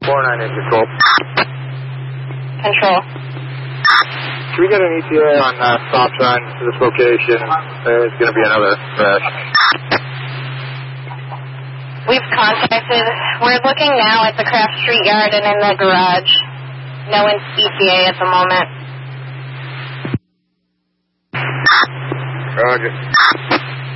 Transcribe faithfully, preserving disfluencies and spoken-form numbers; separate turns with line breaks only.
four nine eight control.
Control.
Can we get an E T A on uh, stop sign to this location? There's going to be another crash.
We've contacted, we're looking now at the Craft Street Yard and in the garage. No E T A at the moment.
Roger.